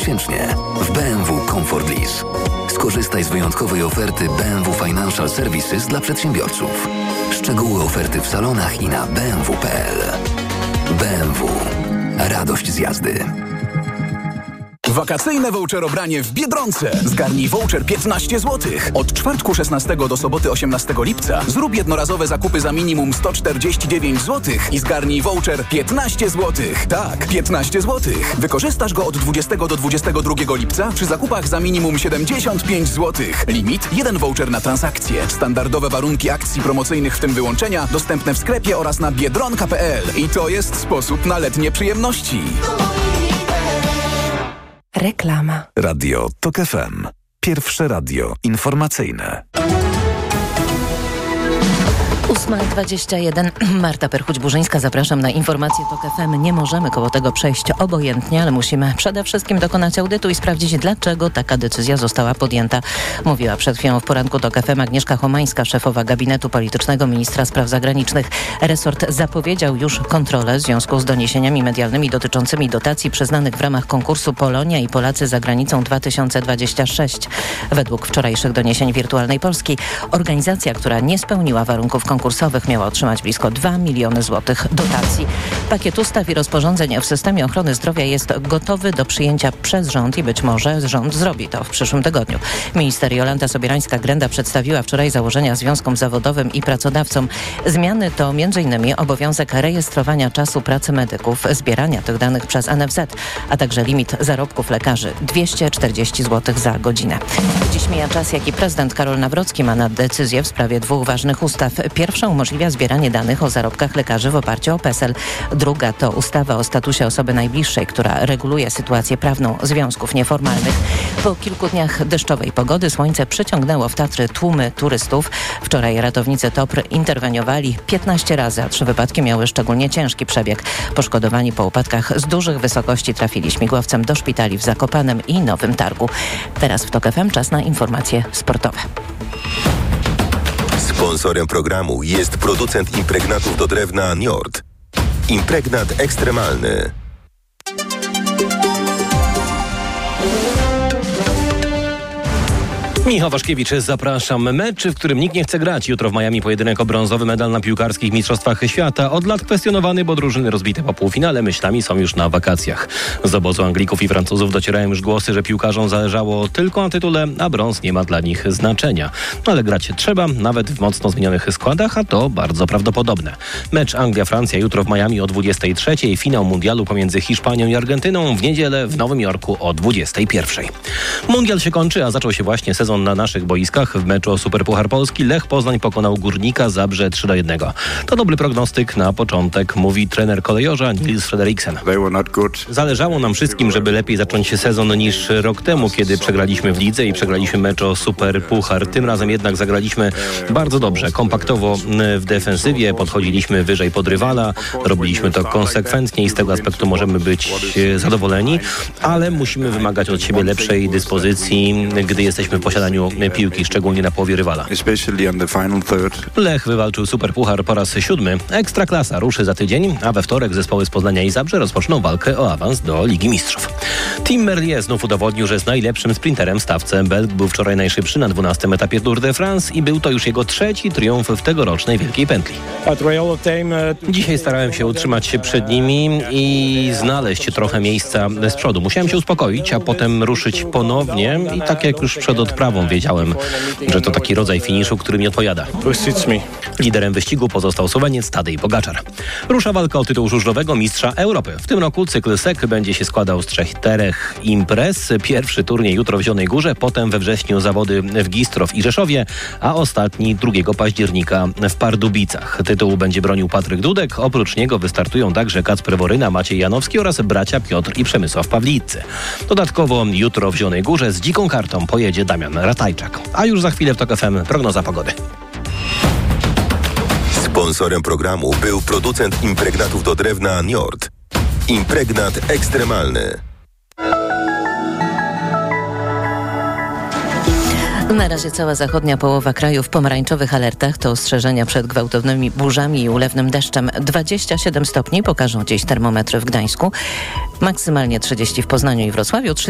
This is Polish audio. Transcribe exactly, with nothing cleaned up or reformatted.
miesięcznie w B M W Comfort Lease. Skorzystaj z wyjątkowej oferty B M W Financial Services dla przedsiębiorców. Szczegóły oferty w salonach i na b m w kropka p l. B M W. Radość z jazdy. Wakacyjne voucherobranie w Biedronce. Zgarnij voucher piętnaście złotych. Od czwartku szesnastego do soboty osiemnastego lipca zrób jednorazowe zakupy za minimum sto czterdzieści dziewięć złotych i zgarnij voucher piętnaście złotych. Tak, piętnaście złotych. Wykorzystasz go od dwudziestego do dwudziestego drugiego lipca przy zakupach za minimum siedemdziesiąt pięć złotych. Limit jeden voucher na transakcję. Standardowe warunki akcji promocyjnych, w tym wyłączenia, dostępne w sklepie oraz na biedronka kropka p l. I to jest sposób na letnie przyjemności. Reklama. Radio Tok F M. Pierwsze radio informacyjne. ósma dwadzieścia jeden. Marta Perchuć-Burzyńska, zapraszam na informacje Tok F M. Nie możemy koło tego przejść obojętnie, ale musimy przede wszystkim dokonać audytu i sprawdzić, dlaczego taka decyzja została podjęta. Mówiła przed chwilą w poranku Tok F M Agnieszka Chomańska, szefowa gabinetu politycznego ministra spraw zagranicznych. Resort zapowiedział już kontrolę w związku z doniesieniami medialnymi dotyczącymi dotacji przyznanych w ramach konkursu Polonia i Polacy za granicą dwa tysiące dwadzieścia sześć. Według wczorajszych doniesień Wirtualnej Polski organizacja, która nie spełniła warunków konkursowych, miała otrzymać blisko dwa miliony złotych dotacji. Pakiet ustaw i rozporządzeń w systemie ochrony zdrowia jest gotowy do przyjęcia przez rząd i być może rząd zrobi to w przyszłym tygodniu. Minister Jolanta Sobierańska-Grenda przedstawiła wczoraj założenia związkom zawodowym i pracodawcom. Zmiany to między innymi obowiązek rejestrowania czasu pracy medyków, zbierania tych danych przez N F Z, a także limit zarobków lekarzy dwieście czterdzieści złotych za godzinę. Dziś mija czas, jaki prezydent Karol Nawrocki ma na decyzję w sprawie dwóch ważnych ustaw. Pierwsza umożliwia zbieranie danych o zarobkach lekarzy w oparciu o PESEL. Druga to ustawa o statusie osoby najbliższej, która reguluje sytuację prawną związków nieformalnych. Po kilku dniach deszczowej pogody słońce przyciągnęło w Tatry tłumy turystów. Wczoraj ratownicy T O P R interweniowali piętnaście razy, a trzy wypadki miały szczególnie ciężki przebieg. Poszkodowani po upadkach z dużych wysokości trafili śmigłowcem do szpitali w Zakopanem i Nowym Targu. Teraz w Tok F M czas na informacje sportowe. Sponsorem programu jest producent impregnatów do drewna Njord. Impregnat ekstremalny. Michał Waszkiewicz, zapraszam. Mecz, w którym nikt nie chce grać. Jutro w Miami pojedynek o brązowy medal na piłkarskich mistrzostwach świata. Od lat kwestionowany, bo drużyny rozbite po półfinale myślami są już na wakacjach. Z obozu Anglików i Francuzów docierają już głosy, że piłkarzom zależało tylko na tytule, a brąz nie ma dla nich znaczenia. No ale grać trzeba, nawet w mocno zmienionych składach, a to bardzo prawdopodobne. Mecz Anglia-Francja jutro w Miami o dwudziestej trzeciej. Finał mundialu pomiędzy Hiszpanią i Argentyną w niedzielę w Nowym Jorku o dwudziestej pierwszej. Mundial się kończy, a zaczął się właśnie sezon na naszych boiskach. W meczu o Superpuchar Polski Lech Poznań pokonał Górnika Zabrze trzy do jednego. To dobry prognostyk na początek, mówi trener kolejorza Nils Frederiksen. Zależało nam wszystkim, żeby lepiej zacząć sezon niż rok temu, kiedy przegraliśmy w lidze i przegraliśmy mecz o Superpuchar. Tym razem jednak zagraliśmy bardzo dobrze, kompaktowo w defensywie, podchodziliśmy wyżej pod rywala, robiliśmy to konsekwentnie i z tego aspektu możemy być zadowoleni, ale musimy wymagać od siebie lepszej dyspozycji, gdy jesteśmy w posiadaniu piłki, szczególnie na połowie rywala. Lech wywalczył Superpuchar po raz siódmy. Ekstraklasa ruszy za tydzień, a we wtorek zespoły z Poznania i Zabrze rozpoczną walkę o awans do Ligi Mistrzów. Tim Merlier znów udowodnił, że jest najlepszym sprinterem w stawce. Belg był wczoraj najszybszy na dwunastym etapie Tour de France i był to już jego trzeci triumf w tegorocznej Wielkiej Pętli. Dzisiaj starałem się utrzymać się przed nimi i znaleźć trochę miejsca z przodu. Musiałem się uspokoić, a potem ruszyć ponownie i tak jak już przed odprawą wiedziałem, że to taki rodzaj finiszu, który mi odpowiada. Liderem wyścigu pozostał Słoweniec Tadej Pogaczar. Rusza walka o tytuł żużlowego mistrza Europy. W tym roku cykl S E C będzie się składał z trzech czterech imprez. Pierwszy turniej jutro w Zielonej Górze, potem we wrześniu zawody w Gistrow i Rzeszowie, a ostatni drugiego października w Pardubicach. Tytułu będzie bronił Patryk Dudek. Oprócz niego wystartują także Kacper Woryna, Maciej Janowski oraz bracia Piotr i Przemysław Pawliccy. Dodatkowo jutro w Zielonej Górze z dziką kartą pojedzie Damian Ratajczak. A już za chwilę w Tok F M prognoza pogody. Sponsorem programu był producent impregnatów do drewna Njord. Impregnat ekstremalny. Na razie cała zachodnia połowa kraju w pomarańczowych alertach. To ostrzeżenia przed gwałtownymi burzami i ulewnym deszczem. dwadzieścia siedem stopni pokażą dziś termometry w Gdańsku. Maksymalnie trzydzieści w Poznaniu i Wrocławiu.